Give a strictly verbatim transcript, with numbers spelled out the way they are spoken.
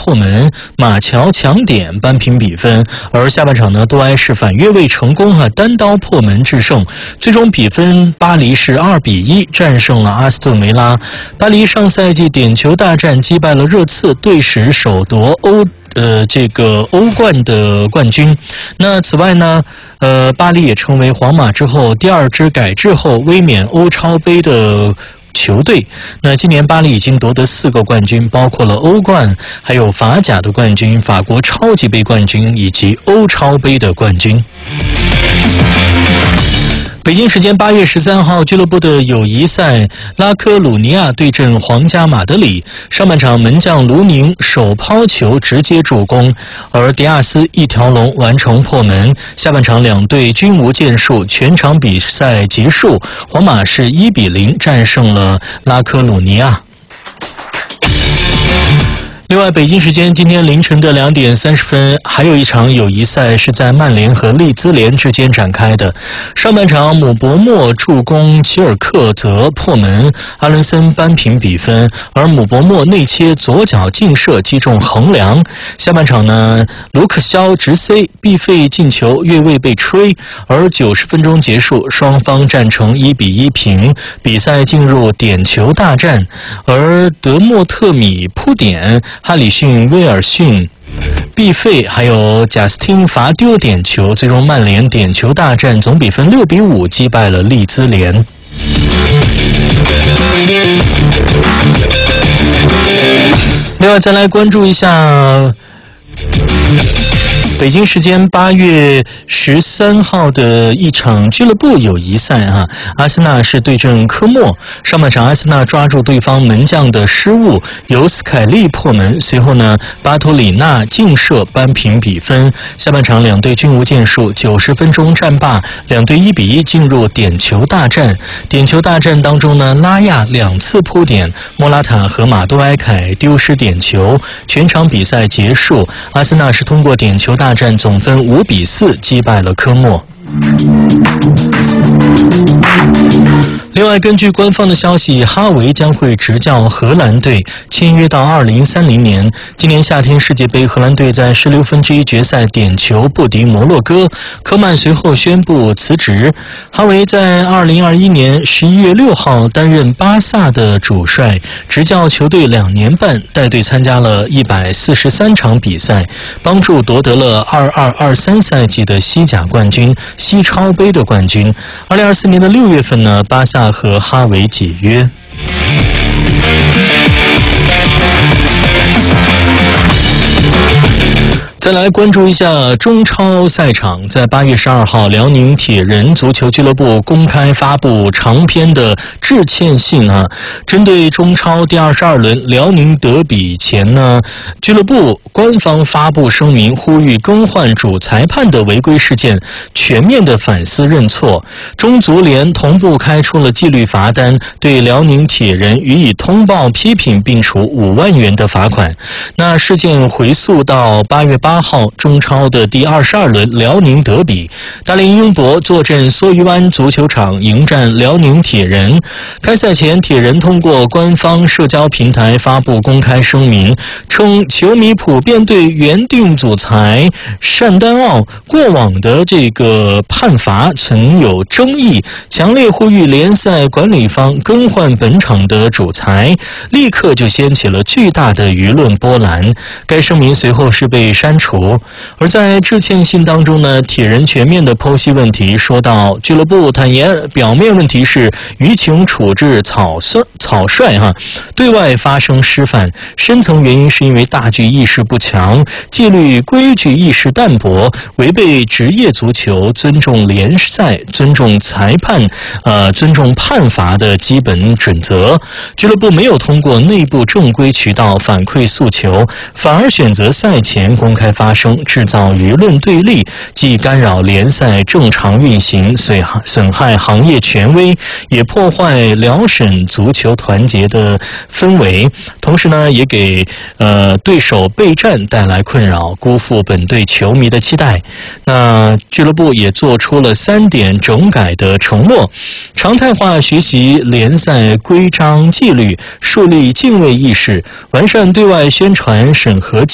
破门，马乔抢点扳平比分。而下半场呢，多埃是反越位成功哈，单刀破门制胜，最终比分巴黎是二比一战胜了阿斯顿维拉。巴黎上赛季点球大战击败了热刺，队史首夺欧。呃，这个欧冠的冠军。那此外呢，呃，巴黎也成为皇马之后第二支改制后卫冕欧超杯的球队。那今年巴黎已经夺得四个冠军，包括了欧冠，还有法甲的冠军、法国超级杯冠军以及欧超杯的冠军。北京时间八月十三号，俱乐部的友谊赛，拉科鲁尼亚对阵皇家马德里。上半场门将卢宁手抛球直接助攻，而迪亚斯一条龙完成破门。下半场两队均无建树，全场比赛结束，皇马是一比零战胜了拉科鲁尼亚。另外，北京时间今天凌晨的两点三十分，还有一场友谊赛是在曼联和利兹联之间展开的。上半场，姆伯默助攻，齐尔克则破门，阿伦森扳平比分，而姆伯默内切左脚劲射击中横梁。下半场呢，卢克肖直塞必费进球，越位被吹，而九十分钟结束，双方战成一比一平，比赛进入点球大战，而德莫特米扑点。哈里逊、威尔逊、毕费还有贾斯汀罚丢点球，最终曼联点球大战总比分六比五击败了利兹联。另外，再来关注一下北京时间八月十三号的一场俱乐部友谊赛啊，阿森纳是对阵科莫。上半场阿森纳抓住对方门将的失误，由斯凯利破门，随后呢，巴图里纳劲射扳平比分。下半场两队均无建树，九十分钟战罢，两队一比一进入点球大战。点球大战当中呢，拉亚两次扑点，莫拉塔和马多埃凯丢失点球。全场比赛结束，阿森纳是通过点球大战总分五比四击败了科莫。另外，根据官方的消息，哈维将会执教荷兰队，签约到二零三零年。今年夏天世界杯，荷兰队在十六分之一决赛点球不敌摩洛哥，科曼随后宣布辞职。哈维在二零二一年十一月六号担任巴萨的主帅，执教球队两年半，带队参加了一百四十三场比赛，帮助夺得了二二二三赛季的西甲冠军、西超杯的冠军。二零二四年的六月份呢，巴萨和哈维解约。再来关注一下中超赛场，在八月十二号，辽宁铁人足球俱乐部公开发布长篇的致歉信啊，针对中超第二十二轮辽宁德比前呢，俱乐部官方发布声明，呼吁更换主裁判的违规事件，全面的反思认错。中足联同步开出了纪律罚单，对辽宁铁人予以通报批评，并处五万元的罚款。那事件回溯到八月八号，中超的第二十二轮辽宁德比，大连英博坐镇梭鱼湾足球场迎战辽宁铁人。开赛前，铁人通过官方社交平台发布公开声明，称球迷普遍对原定主裁单丹奥过往的这个判罚存有争议，强烈呼吁联赛管理方更换本场的主裁，立刻就掀起了巨大的舆论波澜。该声明随后是被删除。而在致歉信当中呢，铁人全面的剖析问题，说到俱乐部坦言，表面问题是舆情处置草率草率哈，对外发生失范，深层原因是因为大局意识不强，纪律规矩意识淡薄，违背职业足球尊重联赛、尊重裁判、呃尊重判罚的基本准则。俱乐部没有通过内部正规渠道反馈诉求，反而选择赛前公开发声，制造舆论对立，既干扰联赛正常运行，损害行业权威，也破坏辽沈足球团结的氛围，同时呢，也给呃对手备战带来困扰，辜负本队球迷的期待。那俱乐部也做出了三点整改的承诺：常态化学习联赛规章纪律，树立敬畏意识，完善对外宣传审核